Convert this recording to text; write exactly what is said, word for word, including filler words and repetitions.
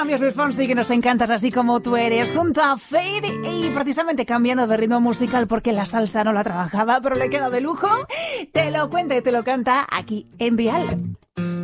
cambios, Luis Fonsi, que nos encantas así como tú eres, junto a Fade y precisamente cambiando de ritmo musical porque la salsa no la trabajaba, pero le queda de lujo. Te lo cuenta y te lo canta aquí en Dial.